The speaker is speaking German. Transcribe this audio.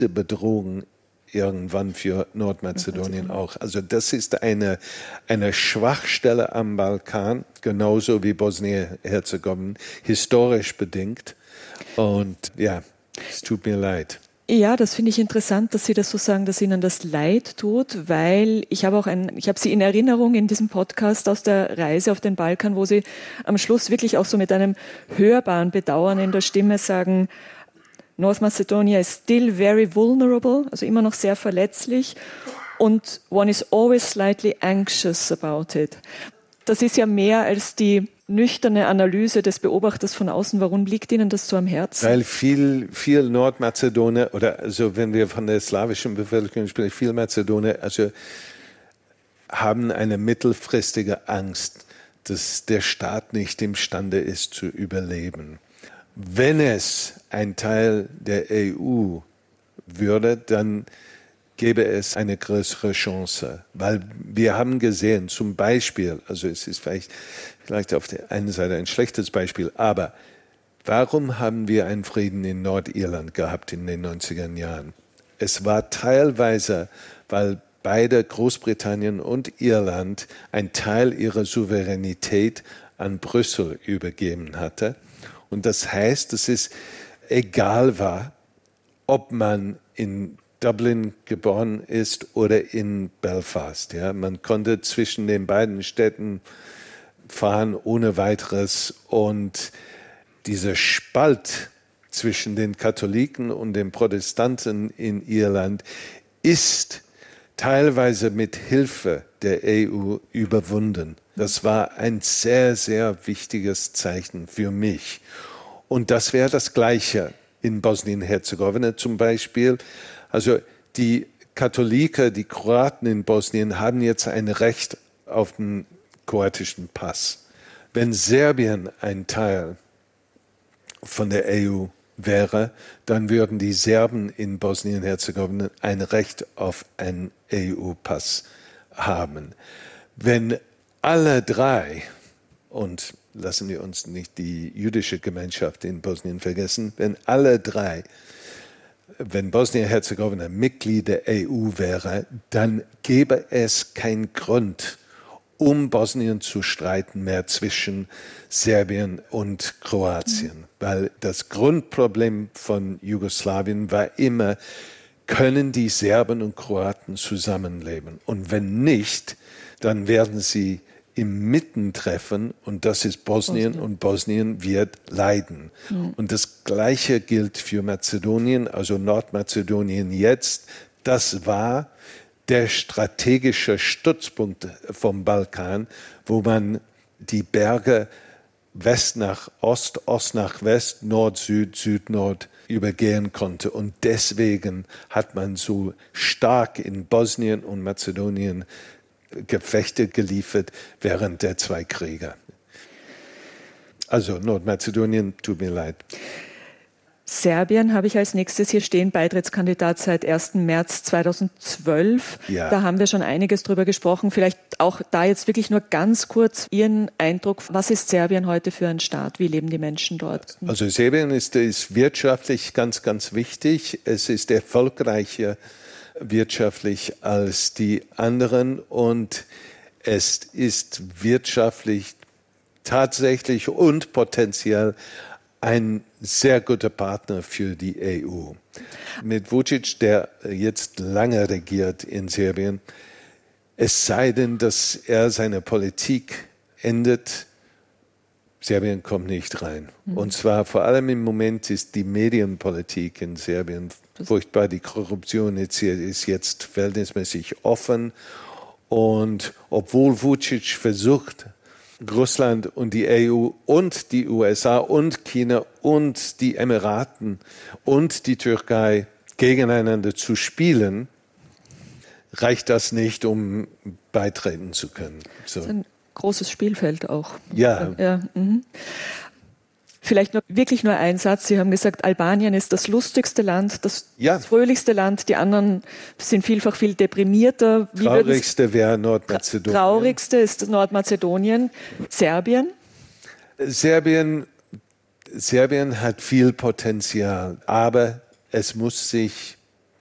Bedrohung irgendwann für Nordmazedonien auch. Also das ist eine Schwachstelle am Balkan, genauso wie Bosnien-Herzegowina, historisch bedingt. Und ja, es tut mir leid. Ja, das finde ich interessant, dass Sie das so sagen, dass Ihnen das leid tut, weil ich habe Sie in Erinnerung in diesem Podcast aus der Reise auf den Balkan, wo Sie am Schluss wirklich auch so mit einem hörbaren Bedauern in der Stimme sagen, North Macedonia is still very vulnerable, also immer noch sehr verletzlich, und one is always slightly anxious about it. Das ist ja mehr als die nüchterne Analyse des Beobachters von außen. Warum liegt Ihnen das so am Herzen? Weil viel Nordmazedonier, oder also wenn wir von der slawischen Bevölkerung sprechen, viel Mazedonier, also haben eine mittelfristige Angst, dass der Staat nicht imstande ist zu überleben. Wenn es ein Teil der EU würde, dann gäbe es eine größere Chance. Weil wir haben gesehen, zum Beispiel, also es ist vielleicht auf der einen Seite ein schlechtes Beispiel, aber warum haben wir einen Frieden in Nordirland gehabt in den 90er Jahren? Es war teilweise, weil beide Großbritannien und Irland einen Teil ihrer Souveränität an Brüssel übergeben hatte. Und das heißt, dass es egal war, ob man in Dublin geboren ist oder in Belfast. Ja? Man konnte zwischen den beiden Städten fahren ohne weiteres. Und dieser Spalt zwischen den Katholiken und den Protestanten in Irland ist teilweise mit Hilfe der EU überwunden. Das war ein sehr, sehr wichtiges Zeichen für mich. Und das wäre das Gleiche in Bosnien-Herzegowina zum Beispiel. Also die Katholiken, die Kroaten in Bosnien haben jetzt ein Recht auf den kroatischen Pass. Wenn Serbien ein Teil von der EU wäre, dann würden die Serben in Bosnien-Herzegowina ein Recht auf einen EU-Pass haben. Wenn alle drei, und lassen wir uns nicht die jüdische Gemeinschaft in Bosnien vergessen, wenn Bosnien-Herzegowina Mitglied der EU wäre, dann gäbe es keinen Grund, um Bosnien zu streiten mehr zwischen Serbien und Kroatien. Weil das Grundproblem von Jugoslawien war immer, können die Serben und Kroaten zusammenleben? Und wenn nicht, dann werden sie im Mitten treffen, und das ist Bosnien, und Bosnien wird leiden. Und das Gleiche gilt für Mazedonien, also Nordmazedonien jetzt. Das war der strategische Stützpunkt vom Balkan, wo man die Berge West nach Ost, Ost nach West, Nord-Süd, Süd-Nord übergehen konnte. Und deswegen hat man so stark in Bosnien und Mazedonien Gefechte geliefert während der zwei Kriege. Also Nordmazedonien, tut mir leid. Serbien habe ich als nächstes hier stehen, Beitrittskandidat seit 1. März 2012. Ja. Da haben wir schon einiges drüber gesprochen. Vielleicht auch da jetzt wirklich nur ganz kurz Ihren Eindruck. Was ist Serbien heute für ein Staat? Wie leben die Menschen dort? Also Serbien ist wirtschaftlich ganz, ganz wichtig. Es ist erfolgreicher wirtschaftlich als die anderen, und es ist wirtschaftlich tatsächlich und potenziell ein sehr guter Partner für die EU. Mit Vučić, der jetzt lange regiert in Serbien, es sei denn, dass er seine Politik endet, Serbien kommt nicht rein. Und zwar vor allem im Moment ist die Medienpolitik in Serbien furchtbar. Die Korruption ist jetzt verhältnismäßig offen. Und obwohl Vučić versucht, Russland und die EU und die USA und China und die Emiraten und die Türkei gegeneinander zu spielen, reicht das nicht, um beitreten zu können. So. Großes Spielfeld auch. Ja. Vielleicht wirklich nur ein Satz. Sie haben gesagt, Albanien ist das lustigste Land, das fröhlichste Land. Die anderen sind vielfach viel deprimierter. Traurigste wäre Nordmazedonien. Traurigste ist Nordmazedonien. Serbien? Serbien hat viel Potenzial, aber es muss sich